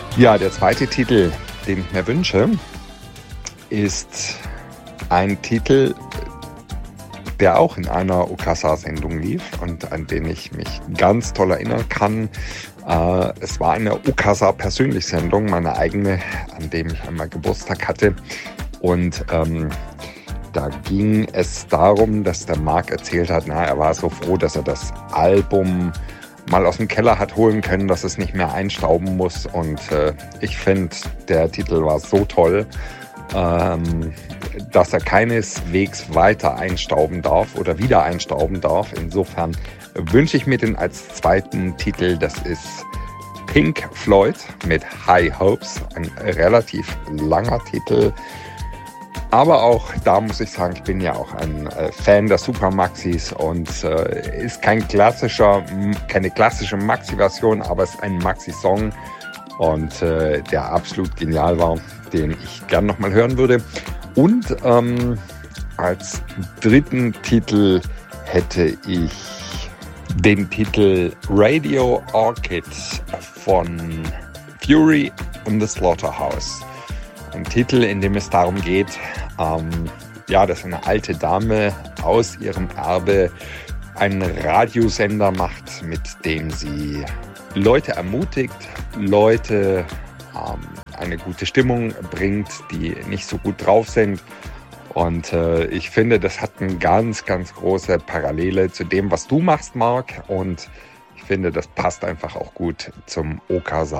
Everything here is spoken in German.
Ja, der zweite Titel, den ich mir wünsche, ist ein Titel, der auch in einer Okasa-Sendung lief und an den ich mich ganz toll erinnern kann. Es war eine Okasa-Persönlich-Sendung, meine eigene, an dem ich einmal Geburtstag hatte. Und da ging es darum, dass der Marc erzählt hat, er war so froh, dass er das Album mal aus dem Keller hat holen können, dass es nicht mehr einstauben muss. Und ich finde, der Titel war so toll, dass er keineswegs weiter einstauben darf oder wieder einstauben darf. Insofern wünsche ich mir den als zweiten Titel. Das ist Pink Floyd mit High Hopes, ein relativ langer Titel. Aber auch da muss ich sagen, ich bin ja auch ein Fan der Supermaxis und ist keine klassische Maxi-Version, aber es ist ein Maxi-Song und der absolut genial war, den ich gern nochmal hören würde. Und als dritten Titel hätte ich den Titel Radio Orchid von Fury and the Slaughterhouse. Ein Titel, in dem es darum geht, dass eine alte Dame aus ihrem Erbe einen Radiosender macht, mit dem sie Leute ermutigt, Leute eine gute Stimmung bringt, die nicht so gut drauf sind. Und ich finde, das hat eine ganz, ganz große Parallele zu dem, was du machst, Marc. Und ich finde, das passt einfach auch gut zum Okasa.